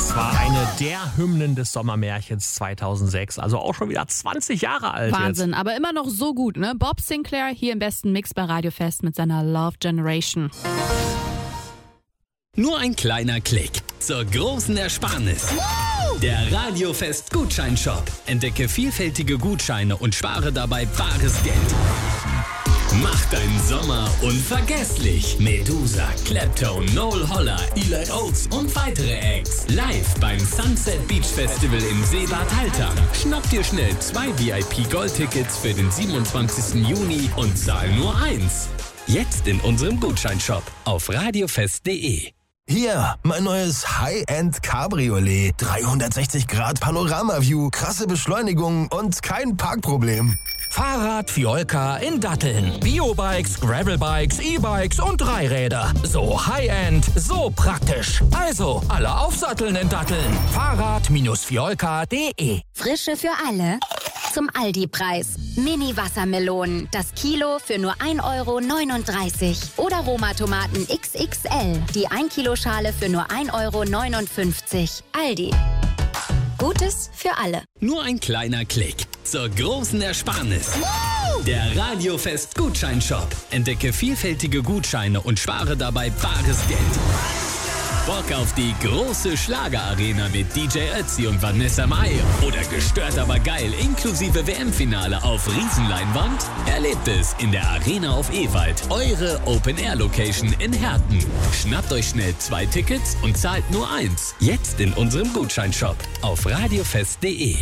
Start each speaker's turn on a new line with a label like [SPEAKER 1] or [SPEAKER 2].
[SPEAKER 1] Das war eine der Hymnen des Sommermärchens 2006, also auch schon wieder 20 Jahre alt.
[SPEAKER 2] Wahnsinn,
[SPEAKER 1] jetzt.
[SPEAKER 2] Aber immer noch so gut, ne? Bob Sinclair hier im besten Mix bei Radio Fest mit seiner Love Generation.
[SPEAKER 3] Nur ein kleiner Klick zur großen Ersparnis. Der Radio Fest Gutscheinshop. Entdecke vielfältige Gutscheine und spare dabei bares Geld. Mach deinen Sommer unvergesslich. Medusa, Clapton, Noel Holler, Eli Oates und weitere Acts. Live beim Sunset Beach Festival im Seebad Haltern. Schnapp dir schnell 2 VIP-Gold-Tickets für den 27. Juni und zahl nur 1. Jetzt in unserem Gutscheinshop auf radiofest.de.
[SPEAKER 4] Hier, mein neues High-End Cabriolet. 360 Grad Panorama-View, krasse Beschleunigung und kein Parkproblem.
[SPEAKER 5] Fahrrad Fiolka in Datteln. Biobikes, Gravelbikes, E-Bikes und Dreiräder. So High-End, so praktisch. Also, alle aufsatteln in Datteln. Fahrrad-fiolka.de.
[SPEAKER 6] Frische für alle. Zum Aldi-Preis. Mini-Wassermelonen. Das Kilo für nur 1,39 € Oder Roma-Tomaten XXL. Die 1 Kilo Schale für nur 1,59 €. Aldi. Gutes für alle.
[SPEAKER 3] Nur ein kleiner Klick zur großen Ersparnis. Der Radio Fest Gutscheinshop. Entdecke vielfältige Gutscheine und spare dabei bares Geld. Bock auf die große Schlagerarena mit DJ Ötzi und Vanessa Mai oder gestört aber geil inklusive WM-Finale auf Riesenleinwand? Erlebt es in der Arena auf Ewald, eure Open-Air-Location in Herten. Schnappt euch schnell 2 Tickets und zahlt nur 1. Jetzt in unserem Gutscheinshop auf radiofest.de.